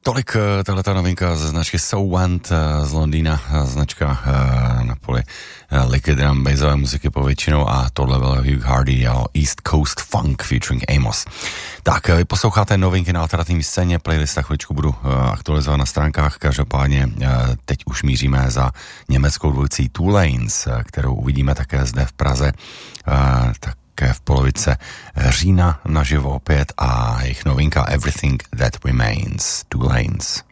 Tolik tahleta novinka ze značky So Went z Londýna, značka na poli liquid drum bassové muziky povětšinou a tohle byl Hugh Hardy a East Coast Funk featuring Amos. Tak, vy posloucháte novinky na alternativní scéně, playlista chviličku budu aktualizovat na stránkách, každopádně teď už míříme za německou dvojicí Two Lanes, kterou uvidíme také zde v Praze, také v polovice října naživo opět a jejich novinka Everything That Remains, Two Lanes.